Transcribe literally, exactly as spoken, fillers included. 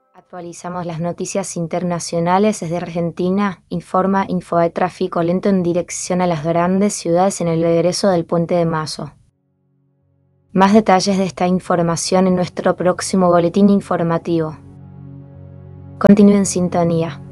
Actualizamos las noticias internacionales desde Argentina. Informa Infobae tráfico lento en dirección a las grandes ciudades en el regreso del Puente de Mayo. Más detalles de esta información en nuestro próximo boletín informativo. Continúe en sintonía.